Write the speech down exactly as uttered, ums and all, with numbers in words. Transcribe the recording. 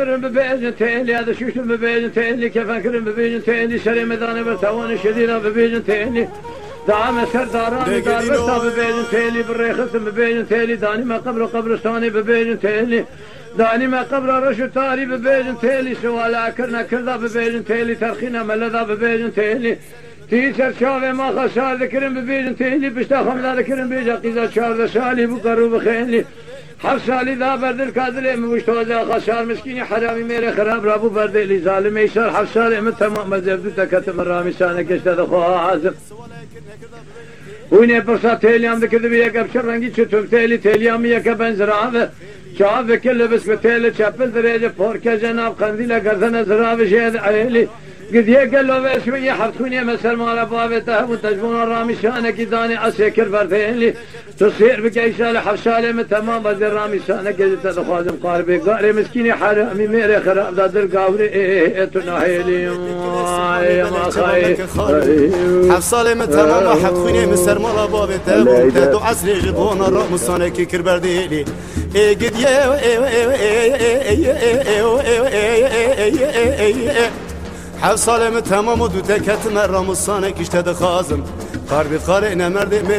ببيجن تيلي هذا شوش ببيجن تيلي كيف أكرم ببيجن تيلي شري ميدان برتوان شديرة ببيجن تيلي دعم سرداران دار برتا ببيجن تيلي بالريخص ببيجن تيلي داني ما قبر قبرستاني ببيجن تيلي داني ما قبر رشو تاري ببيجن تيلي سوالا كرنا كردا ببيجن تيلي ترخينا ملدا ببيجن تيلي تيسر شاوه ما خسار ذكرن ببيجن تيلي بشتا خمدا ذكرن بيجا قيزا شارد سالي بقرو بخيلي حف سالی دا بردل کادله مشتوزه خسار مسکینی حرامی میره خراب رابو بردلی ظالم ایشار حف سالی من تمام مزبدو تکتم رامی سانه کشته دخواه عازم وینه پرسا تیلیام دکرده بی یک ابشر رنگی چطور تیلی تیلیامی یک بنزرابه چاو وکل بس به تیل چپل درجه پورکه جناب قندیل گردن زرابه شهد عیلی قد يقلوا بشوية حفتوني مسر مال بابته وتجبون الرامي شانك داني اسكر بردين تصير بقيسال حفسالي من تمام بدر رامي شانك تدخوازم قاربي قاري مسكيني حرامي ميري خراب دادر قاوري ايه تناهيلي ما خاي حفسالي من تمام حفتوني مسر مال بابته وتدو عسري جبون الرامي شانك كر برديلي ايه قد يه حف سالم تمام و دو تکت مرام و سانه کشته دخازم قربی قاره نمرده